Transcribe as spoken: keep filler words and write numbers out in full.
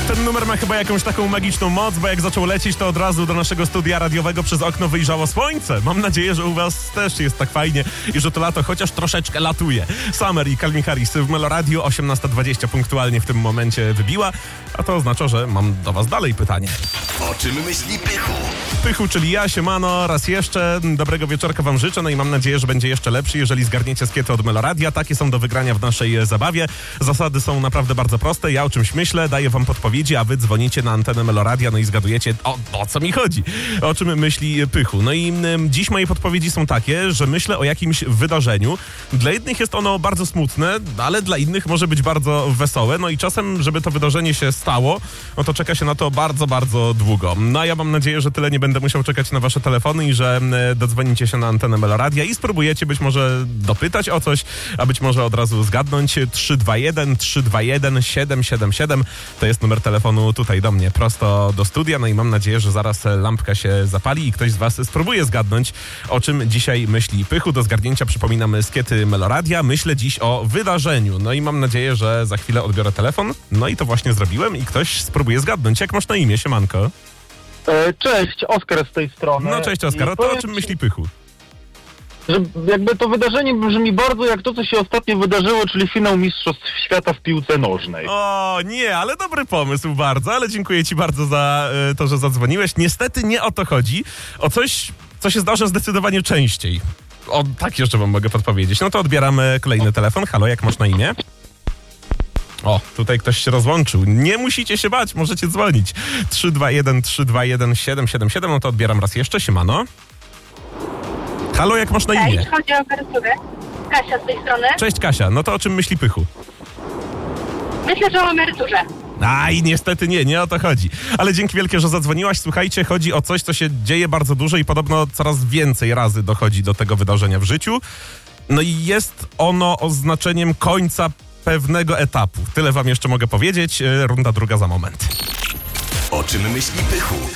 Ten numer ma chyba jakąś taką magiczną moc, bo jak zaczął lecieć, to od razu do naszego studia radiowego przez okno wyjrzało słońce. Mam nadzieję, że u was też jest tak fajnie i że to lato chociaż troszeczkę latuje. Summer i Calvin Harris w Meloradio, osiemnasta dwadzieścia punktualnie w tym momencie wybiła, a to oznacza, że mam do was dalej pytanie. O czym myśli Pychu? Pychu, czyli ja, siemano, raz jeszcze dobrego wieczorka wam życzę, no i mam nadzieję, że będzie jeszcze lepszy, jeżeli zgarniecie skiety od Meloradia. Takie są do wygrania w naszej zabawie. Zasady są naprawdę bardzo proste. Ja o czymś myślę, daję wam podpowiedzi, a wy dzwonicie na antenę Meloradia, no i zgadujecie, o, o co mi chodzi, o czym myśli Pychu. No i y, dziś moje podpowiedzi są takie, że myślę o jakimś wydarzeniu. Dla jednych jest ono bardzo smutne, ale dla innych może być bardzo wesołe. No i czasem, żeby to wydarzenie się stało, no to czeka się na to bardzo, bardzo długo. No a ja mam nadzieję, że tyle nie będę musiał czekać na wasze telefony i że y, dodzwonicie się na antenę Meloradia i spróbujecie być może dopytać o coś, a być może od razu zgadnąć. Trzy dwa jeden trzy dwa jeden siedem siedem siedem to jest numer telefonu tutaj do mnie, prosto do studia. No i mam nadzieję, że zaraz lampka się zapali i ktoś z was spróbuje zgadnąć, o czym dzisiaj myśli Pychu. Do zgarnięcia przypominamy skiety Meloradia. Myślę dziś o wydarzeniu. No i mam nadzieję, że za chwilę odbiorę telefon. No i to właśnie zrobiłem i ktoś spróbuje zgadnąć. Jak masz na imię, siemanko? E, Cześć, Oskar z tej strony. No cześć, Oskar. I A to o powiem czym ci, myśli Pychu? Że jakby to wydarzenie brzmi bardzo jak to, co się ostatnio wydarzyło, czyli finał Mistrzostw Świata w piłce nożnej. O nie, ale dobry pomysł bardzo, ale dziękuję ci bardzo za y, to, że zadzwoniłeś. Niestety nie o to chodzi, o coś, co się zdarza zdecydowanie częściej. O, tak jeszcze wam mogę podpowiedzieć. No to odbieramy kolejny telefon. Halo, jak masz na imię? O, tutaj ktoś się rozłączył. Nie musicie się bać, możecie dzwonić. trzy dwa jeden trzy dwa jeden siedem siedem siedem, no to odbieram raz jeszcze. Siemano. Halo, jak masz na imię? Cześć, chodzi o emeryturę. Kasia z tej strony. Cześć Kasia, no to o czym myśli Pychu? Myślę, że o emeryturze. Aj, niestety nie, nie o to chodzi. Ale dzięki wielkie, że zadzwoniłaś. Słuchajcie, chodzi o coś, co się dzieje bardzo dużo i podobno coraz więcej razy dochodzi do tego wydarzenia w życiu. No i jest ono oznaczeniem końca pewnego etapu. Tyle wam jeszcze mogę powiedzieć. Runda druga za moment. O czym myśli Pychu?